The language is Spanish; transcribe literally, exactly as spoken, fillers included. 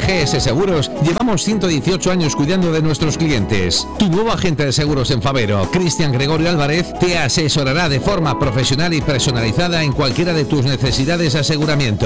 G S Seguros llevamos ciento dieciocho años cuidando de nuestros clientes. Tu nuevo agente de seguros en Favero, Cristian Gregorio Álvarez, te asesorará de forma profesional y personalizada en cualquiera de tus necesidades de aseguramiento.